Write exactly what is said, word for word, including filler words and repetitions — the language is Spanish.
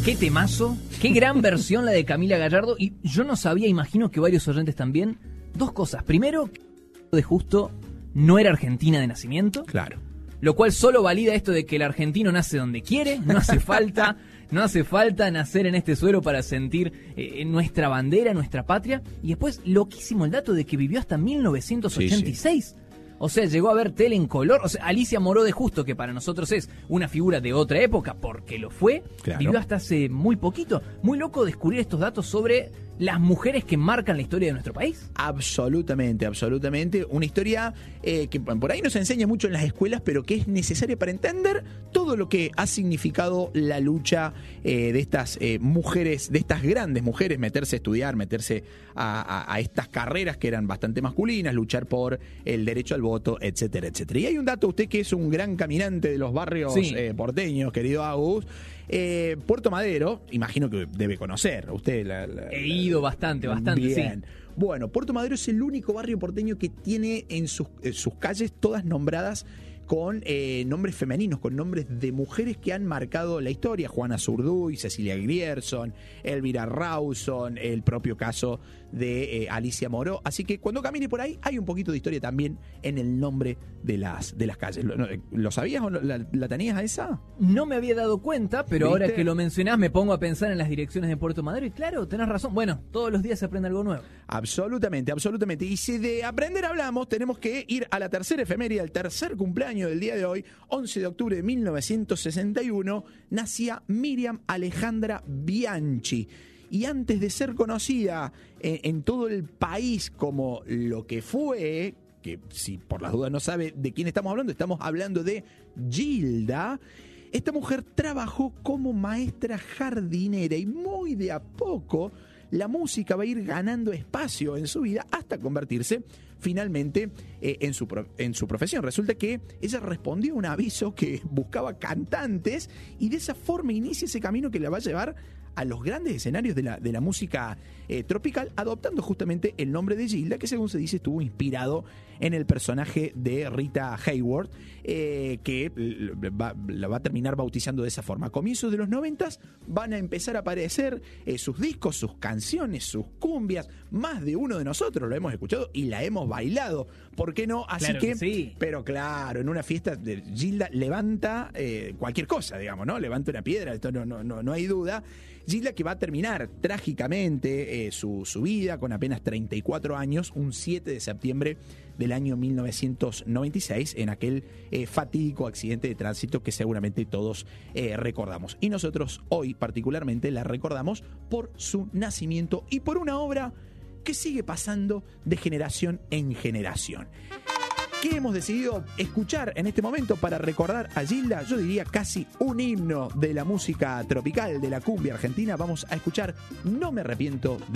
Qué temazo, qué gran versión la de Camila Gallardo. Y yo no sabía, imagino que varios oyentes también, dos cosas. Primero, de Justo no era argentina de nacimiento. Claro. Lo cual solo valida esto de que el argentino nace donde quiere, no hace falta, no hace falta nacer en este suelo para sentir eh, nuestra bandera, nuestra patria. Y después, loquísimo el dato de que vivió hasta mil novecientos ochenta y seis. Sí, sí. O sea, llegó a ver tele en color. O sea, Alicia Moró de Justo, que para nosotros es una figura de otra época, porque lo fue, claro, vivió hasta hace muy poquito. Muy loco descubrir estos datos sobre las mujeres que marcan la historia de nuestro país. Absolutamente, absolutamente. Una historia eh, que por ahí no se enseña mucho en las escuelas, pero que es necesaria para entender todo lo que ha significado la lucha eh, de estas eh, mujeres, de estas grandes mujeres, meterse a estudiar, meterse a, a, a estas carreras que eran bastante masculinas, luchar por el derecho al voto, etcétera, etcétera. Y hay un dato, usted que es un gran caminante de los barrios sí. eh, porteños, querido Agus, eh, Puerto Madero, imagino que debe conocer, usted la, la, He ido bastante, bastante, bien. sí. Bueno, Puerto Madero es el único barrio porteño que tiene en sus, en sus calles todas nombradas con eh, nombres femeninos, con nombres de mujeres que han marcado la historia. Juana Zurduy, Cecilia Grierson, Elvira Rawson, el propio caso de eh, Alicia Moró. Así que cuando camine por ahí hay un poquito de historia también en el nombre de las, de las calles. ¿Lo, ¿lo sabías o la, la tenías a esa? No me había dado cuenta, pero ¿Viste? Ahora que lo mencionás me pongo a pensar en las direcciones de Puerto Madero y claro, tenés razón. Bueno, todos los días se aprende algo nuevo. Absolutamente, absolutamente. Y si de aprender hablamos, tenemos que ir a la tercera efeméride, al tercer cumpleaños del día de hoy, once de octubre de mil novecientos sesenta y uno, nacía Miriam Alejandra Bianchi. Y antes de ser conocida en, en todo el país como lo que fue, que si por las dudas no sabe de quién estamos hablando, estamos hablando de Gilda. Esta mujer trabajó como maestra jardinera y muy de a poco la música va a ir ganando espacio en su vida hasta convertirse finalmente eh, en, su pro, en su profesión. Resulta que ella respondió a un aviso que buscaba cantantes y de esa forma inicia ese camino que la va a llevar a los grandes escenarios de la, de la música eh, tropical, adoptando justamente el nombre de Gilda, que según se dice estuvo inspirado en el personaje de Rita Hayworth, eh, que va, la va a terminar bautizando de esa forma. A comienzos de los noventas van a empezar a aparecer eh, sus discos, sus canciones, sus cumbias. Más de uno de nosotros lo hemos escuchado y la hemos bailado. ¿Por qué no? Así claro que, que sí. Pero claro, en una fiesta de Gilda levanta eh, cualquier cosa, digamos, ¿no? Levanta una piedra, esto no, no, no, no hay duda. Gilda que va a terminar trágicamente eh, su, su vida con apenas treinta y cuatro años, un siete de septiembre del año mil novecientos noventa y seis, en aquel eh, fatídico accidente de tránsito que seguramente todos eh, recordamos. Y nosotros hoy particularmente la recordamos por su nacimiento y por una obra que sigue pasando de generación en generación. ¿Qué hemos decidido escuchar en este momento para recordar a Gilda? Yo diría casi un himno de la música tropical, de la cumbia argentina. Vamos a escuchar No me arrepiento de